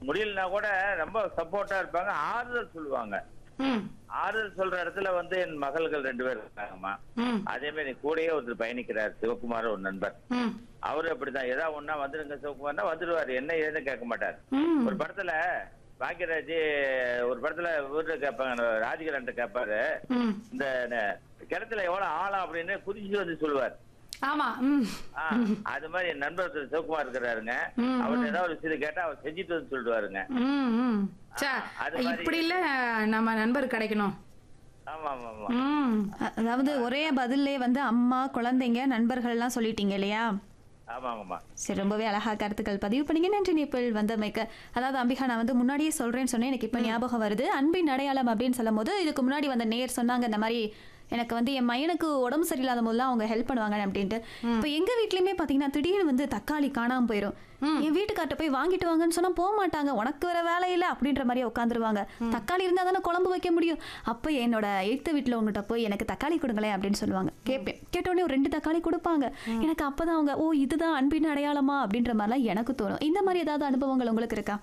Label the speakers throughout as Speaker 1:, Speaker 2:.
Speaker 1: முடியலன்னா கூட ரொம்ப சப்போர்ட்டா இருப்பாங்க, ஆறுதல் சொல்லுவாங்க. ஆறுதல் சொல்ற இடத்துல வந்து என் மகள்கள் 2 பேர் இருக்காங்கம்மா. அதே மாதிரி கூடயே ஒருத்தர் பயணிக்கிறார், சிவகுமார் ஒரு நண்பர். அவரு அப்படிதான், ஏதாவது ஒன்னா வந்துருங்க சிவகுமார்னா வந்துருவாரு, என்ன ஏதுன்னு கேட்க மாட்டாரு. ஒரு படத்துல பாக்கியராஜ் ஒரு படத்துல இவரு கேட்பாங்க, ராஜகிரன் கேட்பாரு, இந்த கிணத்துல எவ்வளவு ஆழம் அப்படின்னு குதிச்சு வந்து சொல்லுவார்.
Speaker 2: ஆமா.
Speaker 1: அது மாதிரி என் நண்பர் சிவகுமார் இருக்கிறாருங்க, அவர் ஏதாவது ஒரு விஷயத்தை கேட்டா அவர் செஞ்சுட்டு வந்து சொல்லிடுவாருங்க.
Speaker 2: இப்படி இல்ல நம்ம நண்பர் கிடைக்கணும்.
Speaker 1: ஆமா ஆமா ஆமா.
Speaker 3: அதாவது ஒரே பதிலே வந்து அம்மா, குழந்தைங்க, நண்பர்கள் எல்லாம் சொல்லிட்டீங்க இல்லையா?
Speaker 1: ஆமாங்கம்மா.
Speaker 3: சரி, ரொம்பவே அழகா கருத்துக்கள் பதிவு பண்ணீங்க. நன்றி நிப்பிள் வந்தமைக்க. அதாவது அம்பிகா, நான் வந்து முன்னாடியே சொல்றேன்னு சொன்னேன், எனக்கு இப்ப ஞாபகம் வருது. அன்பின் அடையாளம் அப்படின்னு சொல்லும் போது இதுக்கு முன்னாடி வந்த நேயர் சொன்னாங்க, இந்த மாதிரி எனக்கு வந்து என் மையனுக்கு உடம்பு சரியில்லாத போதுலாம் அவங்க ஹெல்ப் பண்ணுவாங்க அப்படின்ட்டு. இப்போ எங்க வீட்லயுமே பாத்தீங்கன்னா திடீர்னு வந்து தக்காளி காணாம போயிடும். என் வீட்டுக்கார்ட்ட போய் வாங்கிட்டு வாங்கன்னு சொன்னா போக மாட்டாங்க, உனக்கு வேற வேலை இல்லை அப்படின்ற மாதிரி உட்காந்துருவாங்க. தக்காளி இருந்தா தானே குழம்பு வைக்க முடியும். அப்ப என்னோட எய்த்த வீட்டுல உங்ககிட்ட போய் எனக்கு தக்காளி கொடுங்களேன் அப்படின்னு சொல்லுவாங்க. கேட்பேன், கேட்டோடனே ஒரு 2 தக்காளி கொடுப்பாங்க. எனக்கு அப்பதான் அவங்க, ஓ இதுதான் அன்பின் அடையாளமா அப்படின்ற மாதிரிலாம் எனக்கு தோணும். இந்த மாதிரி ஏதாவது அனுபவங்கள் உங்களுக்கு இருக்கா?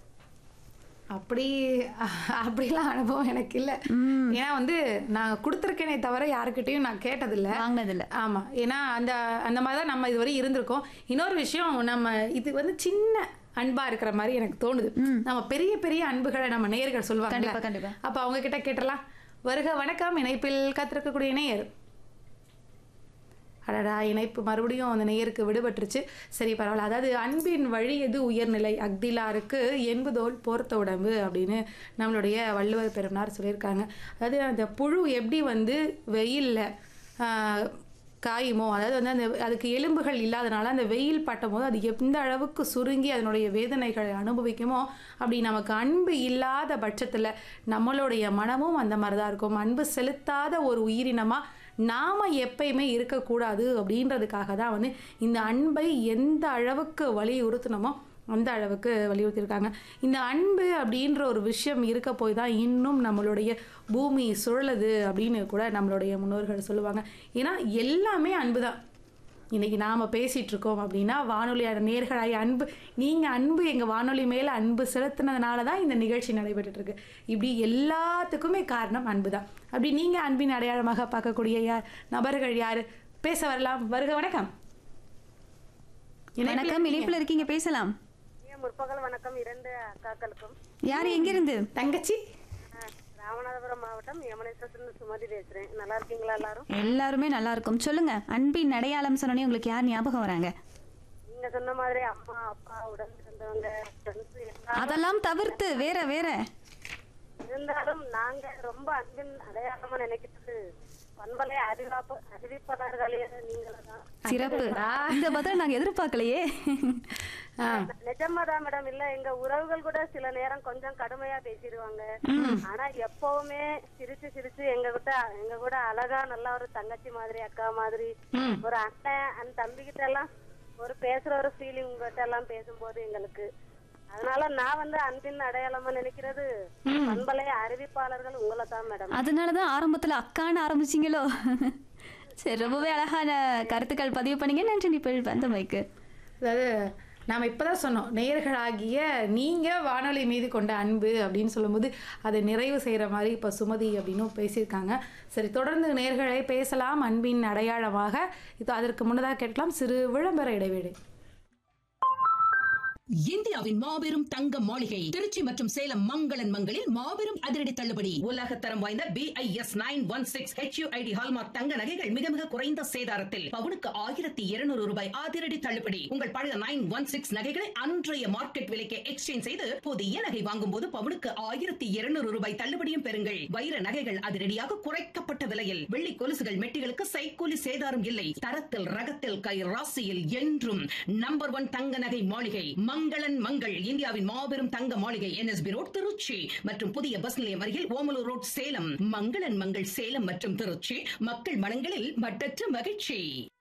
Speaker 2: அப்படிலாம் அனுபவம் எனக்கு இல்லை. ஏன்னா வந்து நான் கொடுத்துருக்கேனே தவிர யாருக்கிட்டையும் நான் கேட்டதில்லை,
Speaker 3: வாங்கினதில்லை.
Speaker 2: ஆமா, ஏன்னா அந்த மாதிரி தான் நம்ம இதுவரை இருந்திருக்கோம். இன்னொரு விஷயம், நம்ம இது வந்து சின்ன அன்பா இருக்கிற மாதிரி எனக்கு தோணுது. நம்ம பெரிய பெரிய அன்புகளை நம்ம நேயர்கள் சொல்லுவாங்க.
Speaker 3: கண்டிப்பா.
Speaker 2: அப்ப அவங்க கிட்ட கேட்டலாம். வருக வணக்கம், இணைப்பில் காத்திருக்கக்கூடிய நேயர். அடடா, இணைப்பு மறுபடியும் அந்த நேயருக்கு விடுபட்டுருச்சு. சரி, பரவாயில்ல. அதாவது அன்பின் வழி எது உயர்நிலை, அக்திலாருக்கு என்பதோல் போர்த்த உடம்பு அப்படின்னு நம்மளுடைய வள்ளுவர் பெருமானார் சொல்லியிருக்காங்க. அதாவது அந்த புழு எப்படி வந்து வெயிலில் காயுமோ, அதாவது வந்து அந்த அதுக்கு எலும்புகள் இல்லாதனால அந்த வெயில் பட்டும் போது அது எந்த அளவுக்கு சுருங்கி அதனுடைய வேதனைகளை அனுபவிக்குமோ, அப்படி நமக்கு அன்பு இல்லாத பட்சத்தில் நம்மளுடைய மனமும் அந்த மாதிரி தான் இருக்கும். அன்பு செலுத்தாத ஒரு உயிரினமாக நாம எப்பயுமே இருக்கக்கூடாது அப்படின்றதுக்காக தான் வந்து இந்த அன்பை எந்த அளவுக்கு வலியுறுத்தணுமோ அந்த அளவுக்கு வலியுறுத்தியிருக்காங்க. இந்த அன்பு அப்படின்ற ஒரு விஷயம் இருக்க போய் தான் இன்னும் நம்மளுடைய பூமி சுழலுது அப்படின்னு கூட நம்மளுடைய முன்னோர்கள் சொல்லுவாங்க. ஏன்னா எல்லாமே அன்பு தான். இன்னைக்கு நாம் பேசிகிட்டு இருக்கோம் அப்படின்னா வானொலியான நேர்களாய் நீங்கள் அன்பு எங்கள் வானொலி மேலே அன்பு செலுத்தினதுனால தான் இந்த நிகழ்ச்சி நடைபெற்றுருக்கு. இப்படி எல்லாத்துக்குமே காரணம் அன்பு தான். அப்படி நீங்கள் அன்பின் அடையாளமாக பார்க்கக்கூடிய நபர்கள் யார்? பேச வரலாம். வருக வணக்கம்.
Speaker 3: வணக்கம், இணைப்பில் இருக்கீங்க, பேசலாம்.
Speaker 4: முற்பகல் வணக்கம் 2 அக்காக்களுக்கும்.
Speaker 3: யார், எங்கிருந்து?
Speaker 2: தங்கச்சி.
Speaker 4: ராமநாதபுரம் மாவட்டம் யமுனேஸ்வரத்துல சுமதி பேசுறேன். நல்லா இருக்கீங்களா எல்லாரும்?
Speaker 3: எல்லாருமே நல்லா இருக்கும். சொல்லுங்க, அன்பின் அடையாளம் சொன்னோன்னே உங்களுக்கு யார் ஞாபகம் வராங்க?
Speaker 4: நீங்க சொன்ன மாதிரி அம்மா, அப்பா, உடன் பிறந்தவங்க,
Speaker 3: அதெல்லாம் தவிர்த்து வேற வேற
Speaker 4: இருந்தாலும் நாங்க ரொம்ப அன்பின் அடையாளமா நினைக்கிறது பண்பலை அறிவிப்பாளர்களே நீங்களதான்.
Speaker 3: சிறப்பு. இந்த பதில் நாங்க எதிர்பார்க்கலையே.
Speaker 4: நிஜமாதான் மேடம். இல்ல, எங்க உறவுகள் கூட சில நேரம் கொஞ்சம் கடுமையா பேசிடுவாங்க. ஆனா எப்பவுமே சிரிச்சு சிரிச்சு எங்க கூட அழகா நல்லா ஒரு தங்கச்சி மாதிரி, அக்கா மாதிரி, ஒரு அண்ணன் தம்பிக்கிட்ட எல்லாம் ஒரு பேசுற ஒரு ஃபீலிங் உங்ககிட்ட எல்லாம் பேசும்போது எங்களுக்கு. அதனால நான் வந்து அன்பின் அடையாளமா நினைக்கிறது பண்பலை அறிவிப்பாளர்கள் உங்களை தான் மேடம்.
Speaker 3: அதனாலதான் ஆரம்பத்துல அக்கான்னு ஆரம்பிச்சீங்களோ? சரி, ரொம்பவே அழகான கருத்துக்கள் பதிவு பண்ணீங்க. நன்றி நிப்பிள் வந்தமைக்கு.
Speaker 2: அதாவது நாம் இப்போ தான் சொன்னோம், நேயர்களாகிய நீங்கள் வானொலி மீது கொண்ட அன்பு அப்படின்னு சொல்லும்போது அதை நிறைவு செய்கிற மாதிரி இப்போ சுமதி அப்படின்னு பேசியிருக்காங்க. சரி, தொடர்ந்து நேயர்களை பேசலாம் அன்பின் அடையாளமாக. இப்போ அதற்கு முன்னதாக கேட்கலாம் சிறு விளம்பர இடைவேளை.
Speaker 5: இந்தியாவின் மாபெரும் தங்க மாளிகை திருச்சி மற்றும் சேலம் மங்களன் மங்களில் மாபெரும் அதிரடி தள்ளுபடி. உலக தரம் வாய்ந்த BIS 916 HUID ஹால்மார்க் தங்க நகைகள் மிக மிக குறைந்த சேதாரத்தில் பவுனுக்கு 1200 ரூபாய் அதிரடி தள்ளுபடி. உங்கள் பழைய 916 நகைகளை அன்றைய மார்க்கெட் விலைக்கு எக்ஸ்சேஞ்ச் செய்து புதிய நகை வாங்கும் போது பவுனுக்கு 1200 ரூபாய் தள்ளுபடியும் பெறுங்கள். வைர நகைகள் அதிரடியாக குறைக்கப்பட்ட விலையில், வெள்ளி கொலுசுகள் மெட்டிகளுக்கு சைக்கூலி சேதாரம் இல்லை. தரத்தில் ரகத்தில் கை ராசியில் என்றும் நம்பர் 1 தங்க நகை மாளிகை மங்களன் மங்கள். இந்தியாவின் மாபெரும் தங்க மாளிகை NSB ரோட் திருச்சி மற்றும் புதிய பஸ் நிலையம் அருகில் ஓமலூர் ரோட் சேலம். மங்களன் மங்கள் சேலம் மற்றும் திருச்சி மக்கள் மனங்களில் மட்டற்ற மகிழ்ச்சி.